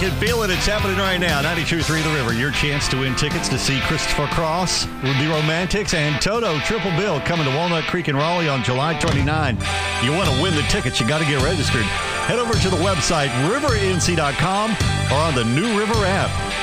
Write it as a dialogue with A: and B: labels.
A: can feel it. It's happening right now. 92.3 The River. Your chance to win tickets to see Christopher Cross, The Romantics, and Toto Triple Bill coming to Walnut Creek in Raleigh on July 29. You want to win the tickets, you got to get registered. Head over to the website, rivernc.com, or on the New River app.